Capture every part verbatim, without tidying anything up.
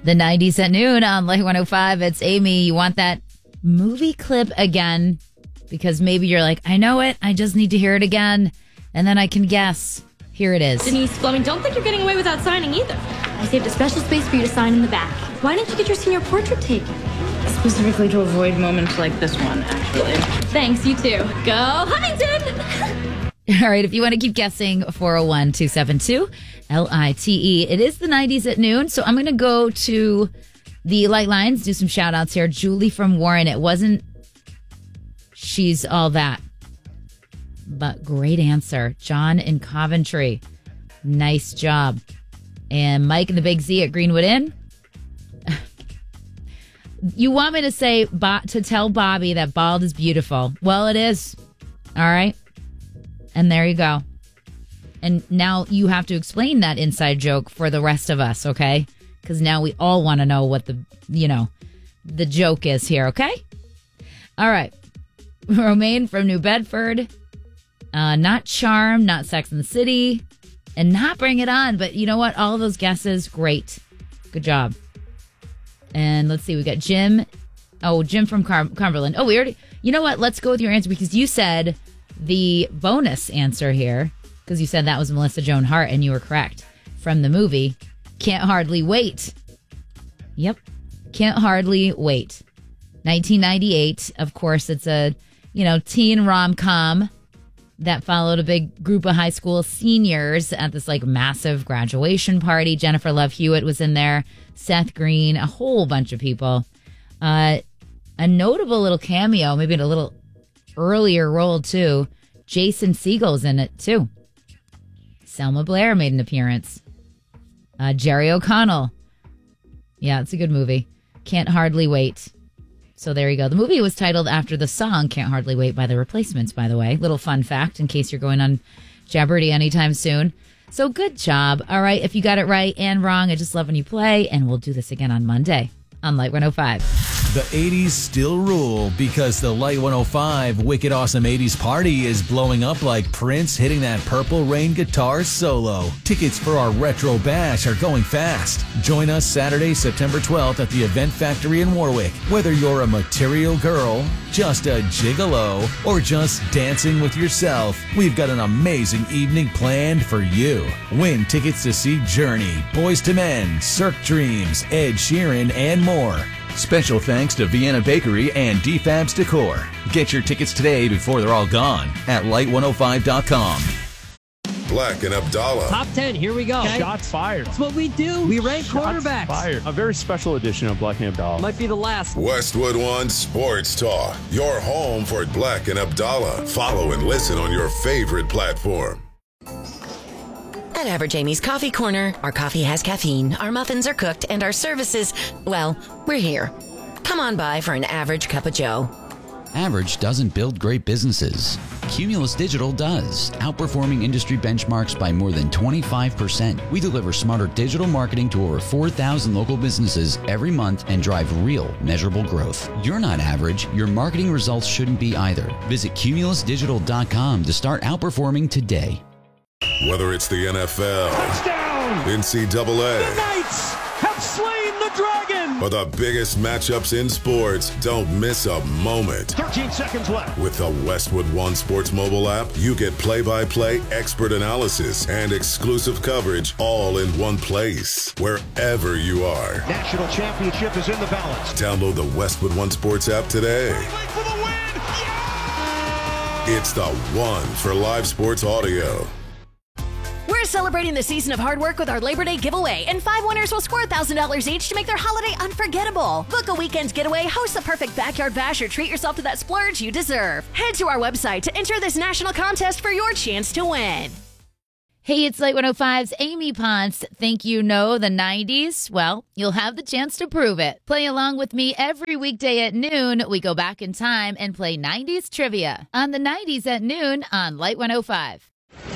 The nineties at noon on Light one oh five. It's Amy. You want that movie clip again? Because maybe you're like, I know it. I just need to hear it again. And then I can guess. Here it is. Denise Fleming, don't think you're getting away without signing either. I saved a special space for you to sign in the back. Why didn't you get your senior portrait taken? Specifically to avoid moments like this one, actually. Thanks, you too. Go Huntington! All right, if you want to keep guessing, four oh one, two seven two, L I T E. It is the nineties at noon, so I'm going to go to the light lines, do some shout outs here. Julie from Warren, it wasn't She's All That, but great answer. John in Coventry, nice job. And Mike and the Big Z at Greenwood Inn. You want me to say, to tell Bobby that bald is beautiful. Well, it is. All right. And there you go. And now you have to explain that inside joke for the rest of us, okay? Because now we all want to know what the, you know, the joke is here, okay? All right. Romaine from New Bedford. Uh, not Charm, not Sex and the City, and not Bring It On. But you know what? All of those guesses, great. Good job. And let's see, we got Jim. Oh, Jim from Car- Cumberland. Oh, we already, you know what? Let's go with your answer because you said the bonus answer here because you said that was Melissa Joan Hart and you were correct from the movie Can't Hardly Wait. Yep. Can't Hardly Wait. nineteen ninety-eight. Of course, it's a, you know, teen rom-com that followed a big group of high school seniors at this like massive graduation party. Jennifer Love Hewitt was in there. Seth Green, a whole bunch of people. Uh, a notable little cameo, maybe in a little earlier role too. Jason Segel's in it too. Selma Blair made an appearance. Uh, Jerry O'Connell. Yeah, it's a good movie. Can't Hardly Wait. So there you go. The movie was titled after the song Can't Hardly Wait by The Replacements, by the way. Little fun fact in case you're going on Jeopardy anytime soon. So good job. All right, if you got it right and wrong, I just love when you play, and we'll do this again on Monday on Light one oh five. The eighties still rule because the Light one oh five Wicked Awesome eighties Party is blowing up like Prince hitting that Purple Rain guitar solo. Tickets for our Retro Bash are going fast. Join us Saturday, September twelfth at the Event Factory in Warwick. Whether you're a material girl, just a gigolo, or just dancing with yourself, we've got an amazing evening planned for you. Win tickets to see Journey, Boyz two Men, Cirque Dreams, Ed Sheeran, and more. Special thanks to Vienna Bakery and D Fabs Decor. Get your tickets today before they're all gone at light one oh five dot com. Black and Abdallah. Top ten, here we go. Okay. Shots fired. That's what we do. We rank Shots quarterbacks. Fired. A very special edition of Black and Abdallah. Might be the last. Westwood One Sports Talk. Your home for Black and Abdallah. Follow and listen on your favorite platform. At Average Amy's Coffee Corner, our coffee has caffeine, our muffins are cooked, and our services, well, we're here. Come on by for an average cup of joe. Average doesn't build great businesses. Cumulus Digital does, outperforming industry benchmarks by more than twenty-five percent. We deliver smarter digital marketing to over four thousand local businesses every month and drive real, measurable growth. You're not average. Your marketing results shouldn't be either. Visit cumulus digital dot com to start outperforming today. Whether it's the N F L, touchdown, N C double A, the Knights have slain the dragon, or the biggest matchups in sports, don't miss a moment. thirteen seconds left. With the Westwood One Sports mobile app, you get play-by-play expert analysis and exclusive coverage all in one place, wherever you are. National championship is in the balance. Download the Westwood One Sports app today. For the win. Yeah! It's the one for live sports audio. We're celebrating the season of hard work with our Labor Day giveaway, and five winners will score one thousand dollars each to make their holiday unforgettable. Book a weekend getaway, host the perfect backyard bash, or treat yourself to that splurge you deserve. Head to our website to enter this national contest for your chance to win. Hey, it's Light one oh five's Amy Ponce. Think you know the nineties? Well, you'll have the chance to prove it. Play along with me every weekday at noon. We go back in time and play nineties trivia on the nineties at noon on Light one oh five.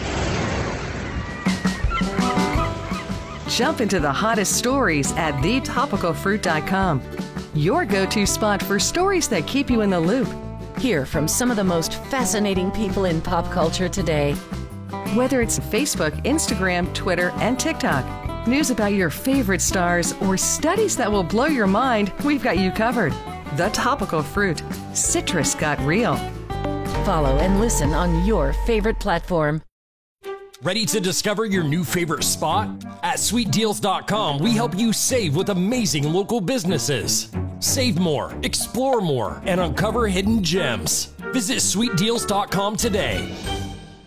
Jump into the hottest stories at the topical fruit dot com. Your go-to spot for stories that keep you in the loop. Hear from some of the most fascinating people in pop culture today. Whether it's Facebook, Instagram, Twitter, and TikTok, news about your favorite stars, or studies that will blow your mind, we've got you covered. The Topical Fruit. Citrus got real. Follow and listen on your favorite platform. Ready to discover your new favorite spot? At sweet deals dot com, we help you save with amazing local businesses. Save more, explore more, and uncover hidden gems. Visit sweet deals dot com today.